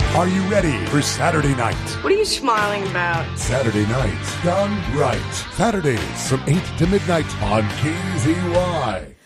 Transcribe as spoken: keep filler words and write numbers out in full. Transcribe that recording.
Are you ready for Saturday night? What are you smiling about? Saturday night done right. Saturdays from eight to midnight on K Z Y.